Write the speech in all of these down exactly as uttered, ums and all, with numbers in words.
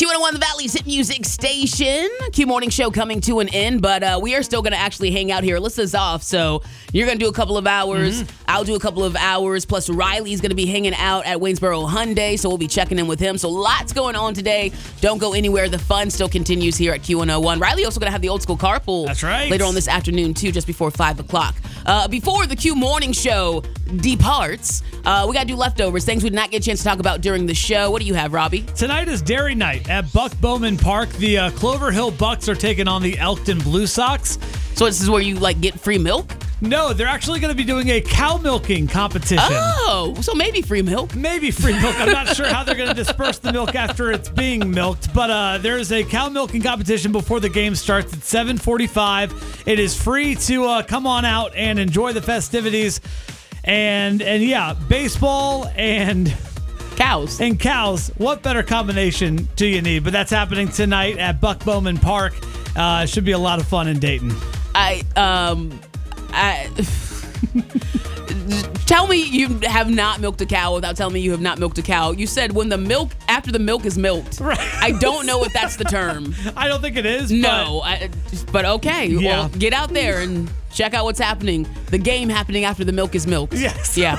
Q one oh one, the Valley's hit music station. Q Morning Show coming to an end, but uh, we are still going to actually hang out here. Alyssa's off, so you're going to do a couple of hours. Mm-hmm. I'll do a couple of hours, plus Riley's going to be hanging out at Waynesboro Hyundai, so we'll be checking in with him. So lots going on today. Don't go anywhere. The fun still continues here at Q one oh one. Riley also going to have the old school carpool. That's right. Later on this afternoon, too, just before five o'clock. Uh, before the Q Morning Show departs, uh, we got to do leftovers, things we did not get a chance to talk about during the show. What do you have, Robbie? Tonight is Dairy Night at Buck Bowman Park. The uh, Clover Hill Bucks are taking on the Elkton Blue Sox. So this is where you, like, get free milk? No, they're actually going to be doing a cow milking competition. Oh, so maybe free milk. Maybe free milk. I'm not sure how they're going to disperse the milk after it's being milked, but uh, there's a cow milking competition before the game starts at seven forty-five. It is free to uh, come on out and enjoy the festivities. And, and yeah, baseball and... Cows. And cows. What better combination do you need? But that's happening tonight at Buck Bowman Park. Uh, it should be a lot of fun in Dayton. I, um... I, tell me you have not milked a cow without telling me you have not milked a cow. You said when the milk, after the milk is milked. Right. I don't know if that's the term. I don't think it is. No, but, I, but okay. Yeah. Well, get out there and check out what's happening. The game happening after the milk is milked. Yes. Yeah.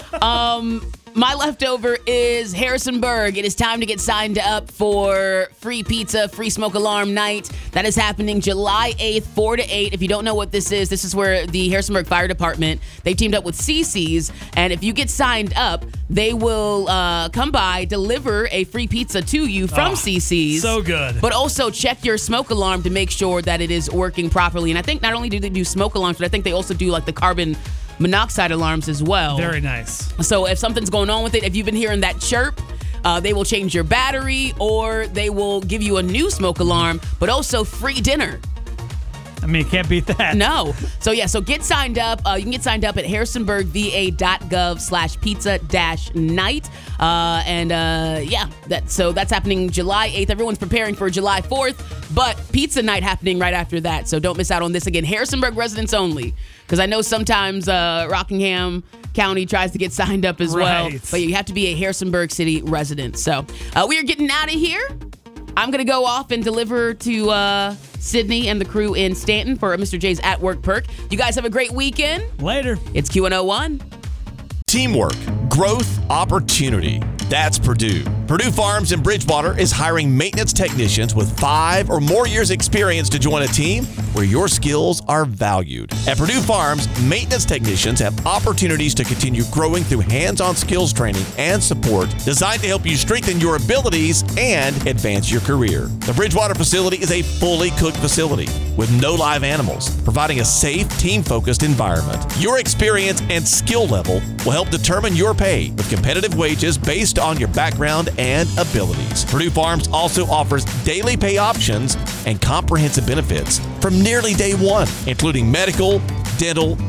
um... My leftover is Harrisonburg. It is time to get signed up for free pizza, free smoke alarm night. That is happening July eighth, four to eight. If you don't know what this is, this is where the Harrisonburg Fire Department, they teamed up with C C's. And if you get signed up, they will uh, come by, deliver a free pizza to you from oh, C C's. So good. But also check your smoke alarm to make sure that it is working properly. And I think not only do they do smoke alarms, but I think they also do like the carbon monoxide alarms as well. Very nice. So if something's going on with it, if you've been hearing that chirp, uh, they will change your battery or they will give you a new smoke alarm, but also free dinner. I mean, you can't beat that. No. So, yeah, so get signed up. Uh, you can get signed up at harrisonburgva.gov slash pizza dash night. Uh, and, uh, yeah, that, so that's happening July eighth. Everyone's preparing for July fourth, but pizza night happening right after that. So don't miss out on this. Again, Harrisonburg residents only. Because I know sometimes uh, Rockingham County tries to get signed up as right. well. But you have to be a Harrisonburg City resident. So uh, we are getting out of here. I'm going to go off and deliver to uh, Sydney and the crew in Stanton for Mister J's At Work perk. You guys have a great weekend. Later. It's Q one oh one. Teamwork, growth, opportunity. That's Purdue. Purdue Farms in Bridgewater is hiring maintenance technicians with five or more years experience to join a team where your skills are valued. At Purdue Farms, maintenance technicians have opportunities to continue growing through hands-on skills training and support designed to help you strengthen your abilities and advance your career. The Bridgewater facility is a fully cooked facility with no live animals, providing a safe, team-focused environment. Your experience and skill level will help determine your pay with competitive wages based on your background and abilities. Purdue Farms also offers daily pay options and comprehensive benefits from nearly day one, including medical, dental,